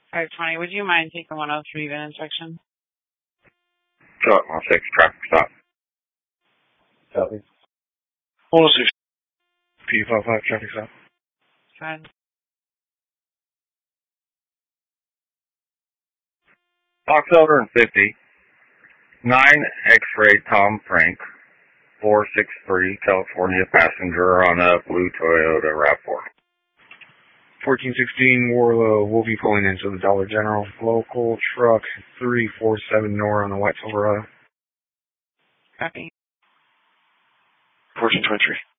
520, would you mind taking 103 VIN inspection? Sure, I'll take traffic stop. Copy. 106 P55 traffic stop. Fine. Box over and 50. 9 X-ray Tom Frank. 463 California passenger on a blue Toyota RAV4. 1416 Warlow, Wolfie pulling into the Dollar General. Local truck 347 Nor on the white Silverado. Copy. 1423.